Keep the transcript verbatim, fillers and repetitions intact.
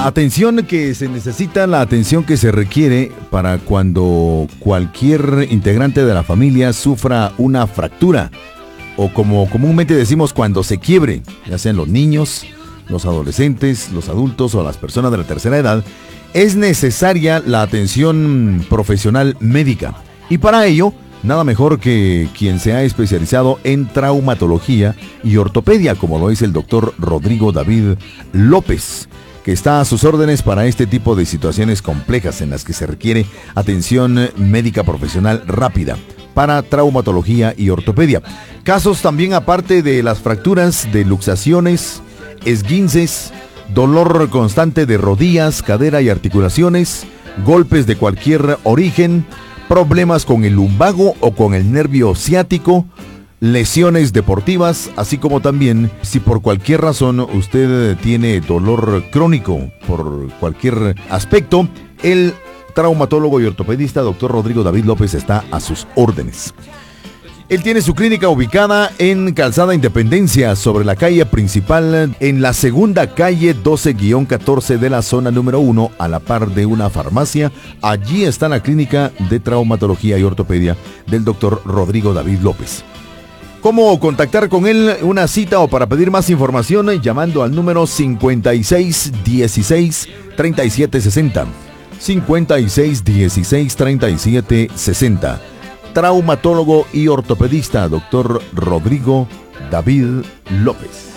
La atención que se necesita, la atención que se requiere para cuando cualquier integrante de la familia sufra una fractura, o como comúnmente decimos, cuando se quiebre, ya sean los niños, los adolescentes, los adultos o las personas de la tercera edad, es necesaria la atención profesional médica. Y para ello, nada mejor que quien se ha especializado en traumatología y ortopedia, como lo es el doctor Rodrigo David López, que está a sus órdenes para este tipo de situaciones complejas en las que se requiere atención médica profesional rápida para traumatología y ortopedia. Casos también aparte de las fracturas, de luxaciones, esguinces, dolor constante de rodillas, cadera y articulaciones, golpes de cualquier origen, problemas con el lumbago o con el nervio ciático, lesiones deportivas, así como también si por cualquier razón usted tiene dolor crónico por cualquier aspecto, el traumatólogo y ortopedista doctor Rodrigo David López está a sus órdenes. Él tiene su clínica ubicada en Calzada Independencia, sobre la calle principal, en la segunda calle doce catorce de la zona número uno, a la par de una farmacia. Allí está la clínica de traumatología y ortopedia del doctor Rodrigo David López. ¿Cómo contactar con él? Una cita o para pedir más información, llamando al número cincuenta y seis dieciséis treinta y siete sesenta. cincuenta y seis dieciséis treinta y siete sesenta. Traumatólogo y ortopedista, doctor Rodrigo David López.